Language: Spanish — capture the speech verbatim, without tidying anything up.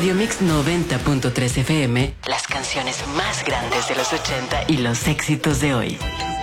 Radio Mix noventa punto tres F M, las canciones más grandes de los ochenta y los éxitos de hoy.